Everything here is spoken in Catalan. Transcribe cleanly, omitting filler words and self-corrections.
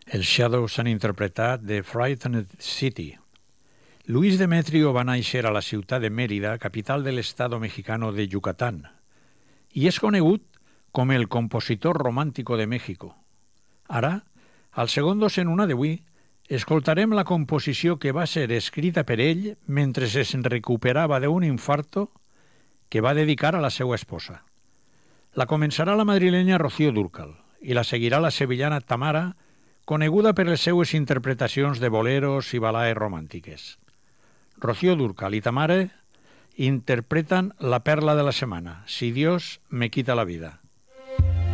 Els Shadows han interpretat The Frightened City. Luis Demetrio va néixer a la ciutat de Mérida, capital de l'estado mexicano de Yucatán, i és conegut com el compositor romàntico de México. Ara, al Segundos en una d'avui, escoltarem la composició que va ser escrita per ell mentre es recuperava d'un infarto que va dedicar a la seva esposa. La començarà la madrilenya Rocío Dúrcal i la seguirà la sevillana Tamara, coneguda per les seues interpretacions de boleros i balades romàntiques. Rocío Dúrcal i Tamara interpreten la perla de la setmana, Si Dios me quita la vida.